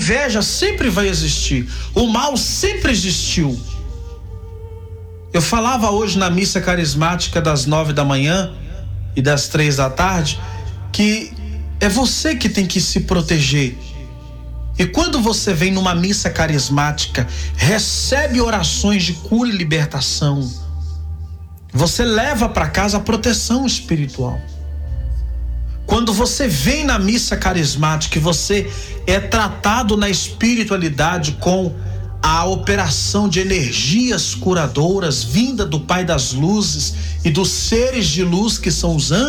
inveja sempre vai existir. O mal sempre existiu. Eu falava hoje na missa carismática das 9 da manhã e das 3 da tarde que é você que tem que se proteger. E quando você vem numa missa carismática, recebe orações de cura e libertação, você leva para casa a proteção espiritual. Quando você vem na missa carismática e você é tratado na espiritualidade com a operação de energias curadoras vinda do Pai das Luzes e dos seres de luz que são os anjos,